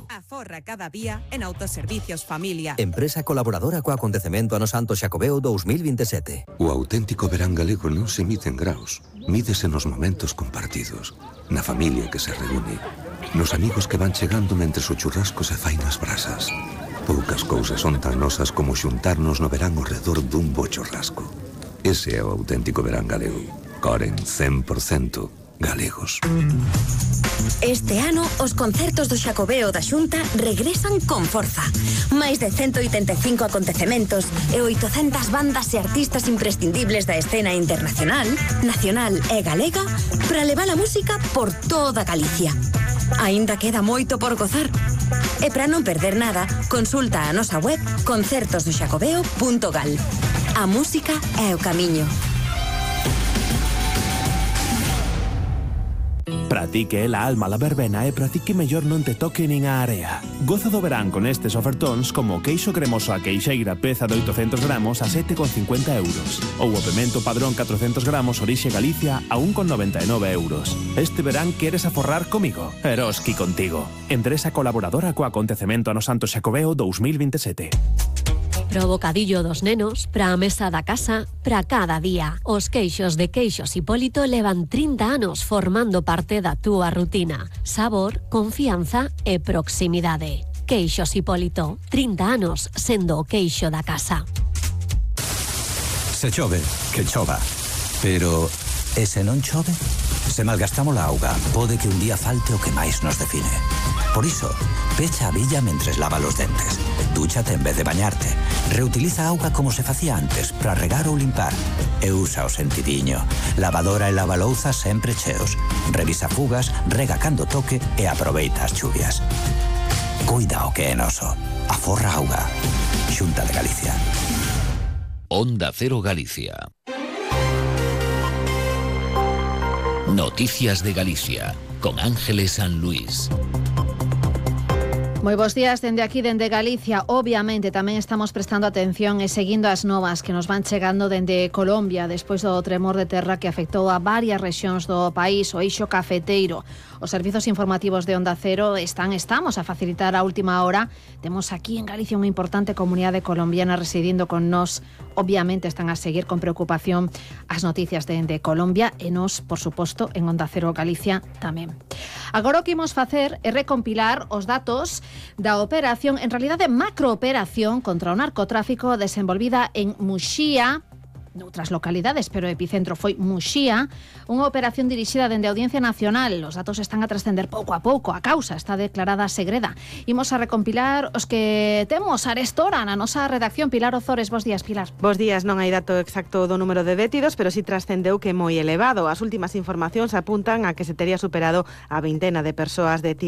Aforra cada día en Autoservicios Familia. Empresa colaboradora co acontecemento ano Santo Xacobeo 2027. O auténtico verán galego non se mide en graos. Mídese nos momentos compartidos, na familia que se reúne, nos amigos que van chegando mentres o churrasco se fai nas brasas. Poucas cousas son tan nosas como xuntarnos no verán ao redor dun bo churrasco. Ese é o auténtico verán galego. Coren 100% galegos. Este ano, os concertos do Xacobeo da Xunta regresan con forza. Máis de 185 acontecementos e 800 bandas e artistas imprescindibles da escena internacional, nacional e galega para levar a música por toda Galicia. Aínda queda moito por gozar. E para non perder nada, consulta a nosa web concertosdoxacobeo.gal. A música é o camiño. Para ti que é la alma la verbena e para ti que mellor non te toque nin a area. Goza do verán con estes ofertóns como o queixo cremoso a queixeira peza de 800 gramos a 7,50 euros ou o pemento padrón 400 gramos orixe Galicia a 1,99 euros. Este verán queres aforrar comigo? Eroski contigo. Empresa colaboradora co acontecemento ano Santo Xacobeo 2027. Pro bocadillo dos nenos, pra a mesa da casa, pra cada día. Os queixos de Queixos Hipólito levan 30 anos formando parte da túa rutina. Sabor, confianza e proximidade. Queixos Hipólito, 30 anos sendo o queixo da casa. Se chove, que chova. Pero, e se non chove? Se malgastamos a auga, pode que un día falte o que máis nos define. Por iso, pecha a billa mentres lava los dentes. Dúchate en vez de bañarte. Reutiliza a auga como se facía antes para regar ou limpar. E usa o sentidiño. Lavadora e lavalouza sempre cheos. Revisa fugas, rega cando toque e aproveita as chuvias. Cuida o que é noso. Aforra auga. Xunta de Galicia. Onda Cero Galicia. Noticias de Galicia, con Ángeles San Luis. Moi bos días dende aquí, dende Galicia. Obviamente tamén estamos prestando atención e seguindo as novas que nos van chegando dende Colombia despois do tremor de terra que afectou a varias rexións do país, o eixo cafeteiro. Os servizos informativos de Onda Cero estamos a facilitar a última hora. Temos aquí en Galicia unha importante comunidade colombiana residindo con nós. Obviamente están a seguir con preocupación as noticias dende Colombia e nós, por suposto, en Onda Cero Galicia tamén. Agora o que imos facer é recompilar os datos da operación, en realidade macrooperación contra o narcotráfico desenvolvida en Muxía, noutras localidades, pero o epicentro foi Muxía, unha operación dirixida dende a Audiencia Nacional. Os datos están a trascender pouco a pouco, a causa está declarada segreda. Imos a recompilar os que temos arestora na nosa redacción. Pilar Ozores, bos días, Pilar. Bos días, non hai dato exacto do número de detidos, pero si trascendeu que é moi elevado. As últimas informacións apuntan a que se tería superado a 20 de persoas detidas.